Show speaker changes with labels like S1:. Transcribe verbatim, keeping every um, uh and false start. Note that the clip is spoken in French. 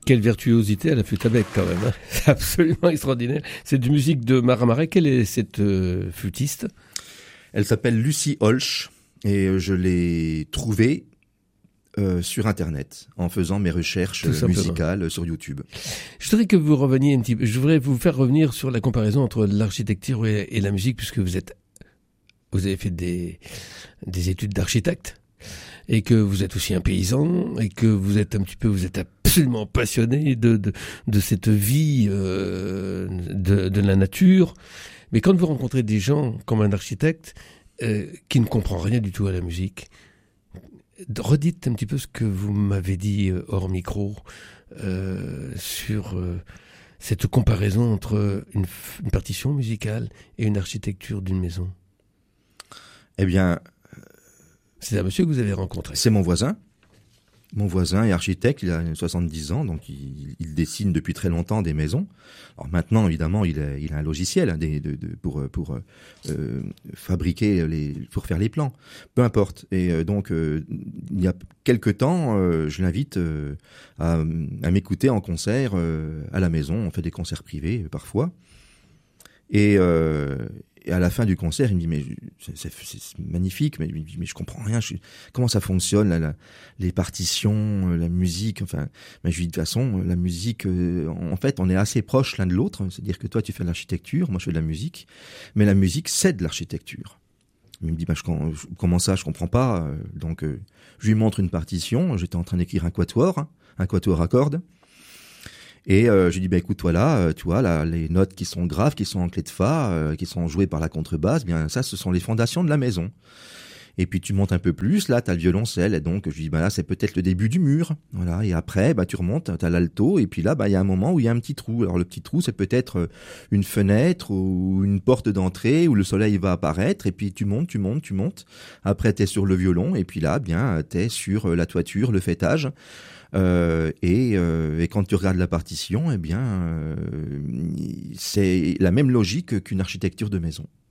S1: Quelle virtuosité à la flûte à bec quand même, hein. C'est absolument extraordinaire. C'est de musique de Mara-Marais. Quelle est cette euh, flûtiste ?
S2: Elle s'appelle Lucie Holsch et je l'ai trouvée euh, sur Internet en faisant mes recherches musicales sur YouTube.
S1: Je voudrais que vous reveniez un petit peu. Je voudrais vous faire revenir sur la comparaison entre l'architecture et, et la musique, puisque vous êtes, vous avez fait des des études d'architecte. Et que vous êtes aussi un paysan, et que vous êtes un petit peu, vous êtes absolument passionné de de, de cette vie euh, de, de la nature. Mais quand vous rencontrez des gens comme un architecte euh, qui ne comprend rien du tout à la musique, redites un petit peu ce que vous m'avez dit euh, hors micro euh, sur euh, cette comparaison entre une, une partition musicale et une architecture d'une maison.
S2: Eh bien.
S1: C'est un monsieur que vous avez rencontré.
S2: C'est mon voisin. Mon voisin est architecte, il a soixante-dix ans, donc il, il dessine depuis très longtemps des maisons. Alors maintenant, évidemment, il a, il a un logiciel hein, des, de, de, pour, pour euh, fabriquer, les, pour faire les plans. Peu importe. Et euh, donc, euh, il y a quelque temps, euh, je l'invite euh, à, à m'écouter en concert euh, à la maison. On fait des concerts privés euh, parfois. Et... Euh, Et à la fin du concert, il me dit mais c'est, c'est, c'est magnifique, mais, mais je comprends rien. Je, comment ça fonctionne la, la, les partitions, la musique. Enfin, mais je lui dis de toute façon, la musique, euh, en fait, on est assez proches l'un de l'autre. C'est-à-dire que toi, tu fais de l'architecture, moi, je fais de la musique, mais la musique, c'est de l'architecture. Il me dit bah, je, comment ça, je comprends pas. Donc, euh, je lui montre une partition. J'étais en train d'écrire un quatuor, hein, un quatuor à cordes. Et euh, je lui dis bah écoute voilà, euh, tu vois là les notes qui sont graves, qui sont en clé de fa, euh, qui sont jouées par la contrebasse, bien ça ce sont les fondations de la maison. Et puis tu montes un peu plus, là t'as le violoncelle et donc je lui dis bah là c'est peut-être le début du mur, voilà. Et après bah tu remontes, t'as l'alto et puis là bah il y a un moment où il y a un petit trou. Alors le petit trou c'est peut-être une fenêtre ou une porte d'entrée où le soleil va apparaître et puis tu montes, tu montes, tu montes. Après t'es sur le violon et puis là bien t'es sur la toiture, le faîtage. Euh, et, euh, et quand tu regardes la partition, eh bien, euh, c'est la même logique qu'une architecture de maison.